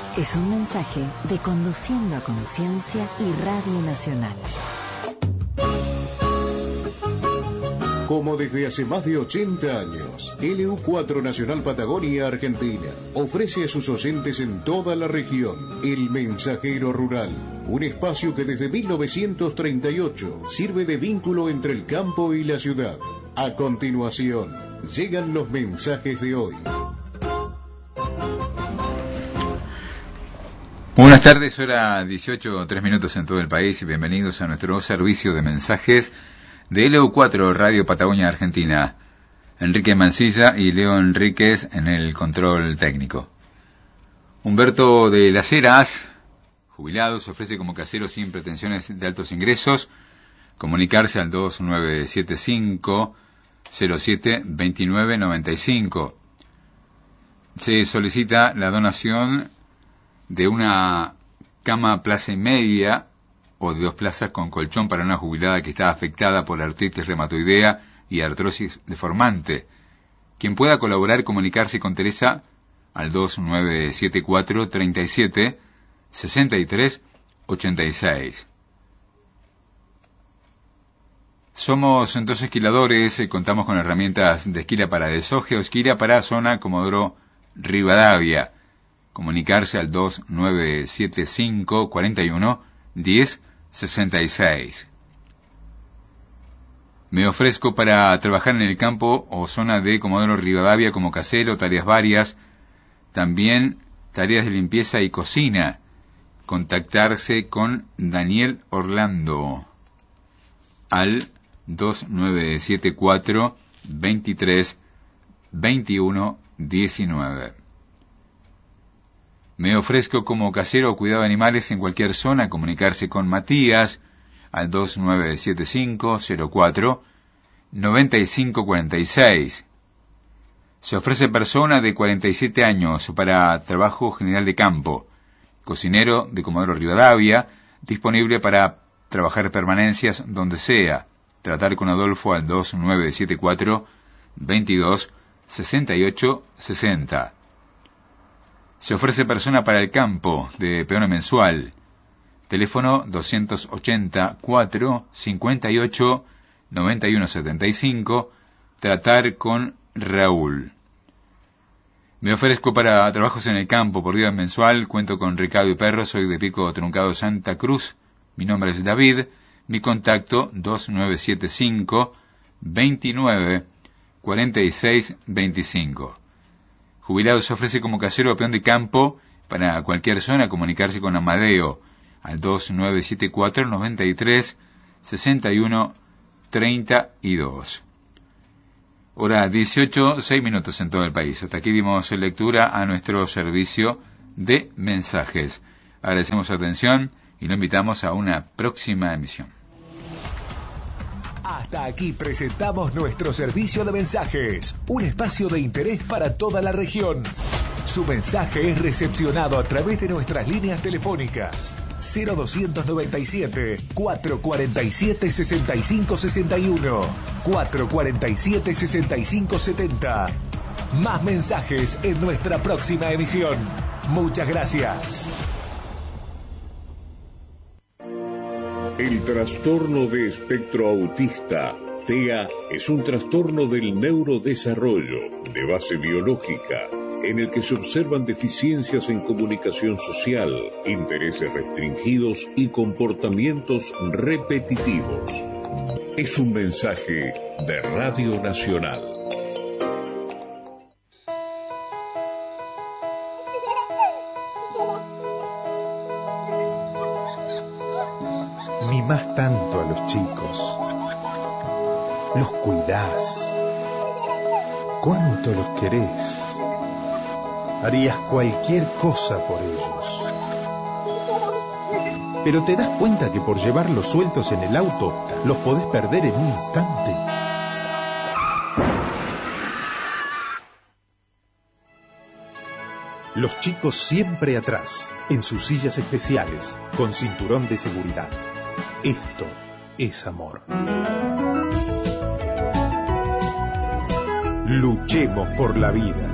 Es un mensaje de Conduciendo a Conciencia y Radio Nacional. Como desde hace más de 80 años, LU4 Nacional Patagonia Argentina ofrece a sus oyentes en toda la región El Mensajero Rural, un espacio que desde 1938 sirve de vínculo entre el campo y la ciudad. A continuación, llegan los mensajes de hoy. Buenas tardes, hora 18:03 en todo el país y bienvenidos a nuestro servicio de mensajes de LU4 Radio Patagonia Argentina. Enrique Mancilla y Leo Enríquez en el control técnico. Humberto de las Heras, jubilado, se ofrece como casero sin pretensiones de altos ingresos. Comunicarse al 2975-07-2995. Se solicita la donación de una cama plaza y media o de 2 plazas con colchón para una jubilada que está afectada por artritis reumatoidea y artrosis deformante. Quien pueda colaborar, comunicarse con Teresa al 2974 37 63 86. Somos 2 esquiladores, contamos con herramientas de esquila para deshoje o esquila para zona Comodoro Rivadavia. Comunicarse al 2975 41 10 66. Me ofrezco para trabajar en el campo o zona de Comodoro Rivadavia como casero, tareas varias, también tareas de limpieza y cocina. Contactarse con Daniel Orlando al 2974 23 21 19. Me ofrezco como casero o cuidado de animales en cualquier zona. Comunicarse con Matías al 2975-04 9546. Se ofrece persona de 47 años para trabajo general de campo. Cocinero de Comodoro Rivadavia, disponible para trabajar permanencias donde sea. Tratar con Adolfo al 2974 22 68 60. Se ofrece persona para el campo, de peón mensual. Teléfono 280 4 58 91 75. Tratar con Raúl. Me ofrezco para trabajos en el campo por día mensual. Cuento con recado y perro. Soy de Pico Truncado, Santa Cruz. Mi nombre es David. Mi contacto 2975 29 46 25. Jubilado se ofrece como casero o peón de campo para cualquier zona. Comunicarse con Amadeo al 2974 93 61 32. Hora 18:06 en todo el país. Hasta aquí dimos lectura a nuestro servicio de mensajes. Agradecemos su atención y lo invitamos a una próxima emisión. Hasta aquí presentamos nuestro servicio de mensajes, un espacio de interés para toda la región. Su mensaje es recepcionado a través de nuestras líneas telefónicas 0297 447 6561, 447 6570. Más mensajes en nuestra próxima emisión. Muchas gracias. El trastorno de espectro autista, TEA, es un trastorno del neurodesarrollo de base biológica, en el que se observan deficiencias en comunicación social, intereses restringidos y comportamientos repetitivos. Es un mensaje de Radio Nacional. Mimás tanto a los chicos, los cuidás, cuánto los querés, harías cualquier cosa por ellos. Pero te das cuenta que por llevarlos sueltos en el auto, los podés perder en un instante. Los chicos siempre atrás, en sus sillas especiales, con cinturón de seguridad. Esto es amor. Luchemos por la vida.